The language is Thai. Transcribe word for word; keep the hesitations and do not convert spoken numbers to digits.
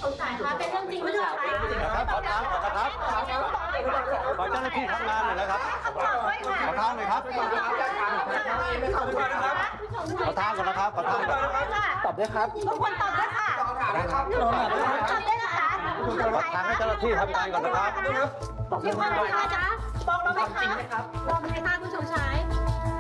สงสัยคะเป็นเรื่องจริงหรือเปล่าคะครับขอทางขอครับขอเจ้าหน้าที่ทำงานหน่อยนะครับขอทางหน่อยครับขอทางก่อนนะครับขอทางก่อนตอบด้วยครับทุกคนตอบด้วยค่ะตอบด้วยค่ะตอบด้วยนะคะขอทางให้เจ้าหน้าที่ทำงานก่อนนะครับคิดว่าไงคะจ๊ะบอกเราไหมคะบอกไหมคะคุณชมชาย